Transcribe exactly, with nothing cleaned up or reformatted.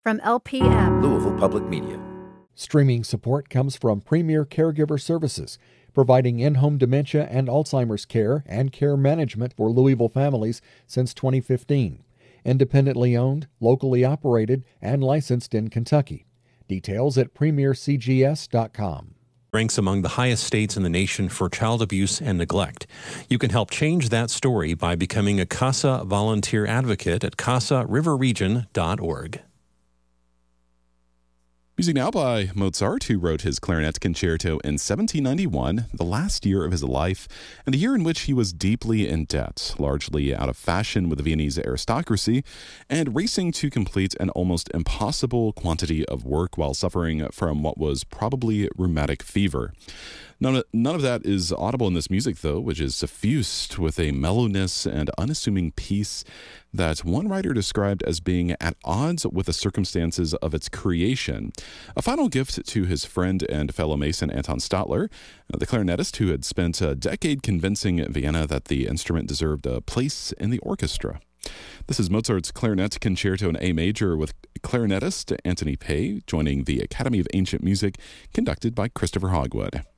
from L P M, Louisville Public Media. Streaming support comes from Premier Caregiver Services, providing in-home dementia and Alzheimer's care and care management for Louisville families since twenty fifteen. Independently owned, locally operated, and licensed in Kentucky. Details at premier c g s dot com. Ranks among the highest states in the nation for child abuse and neglect. You can help change that story by becoming a CASA volunteer advocate at casa river region dot org. Music now by Mozart, who wrote his clarinet concerto in seventeen ninety-one, the last year of his life, and the year in which he was deeply in debt, largely out of fashion with the Viennese aristocracy, and racing to complete an almost impossible quantity of work while suffering from what was probably rheumatic fever. None of, none of that is audible in this music, though, which is suffused with a mellowness and unassuming peace that one writer described as being at odds with the circumstances of its creation. A final gift to his friend and fellow Mason Anton Stadler, the clarinetist who had spent a decade convincing Vienna that the instrument deserved a place in the orchestra. This is Mozart's Clarinet Concerto in A Major with clarinetist Anthony Pei, joining the Academy of Ancient Music, conducted by Christopher Hogwood.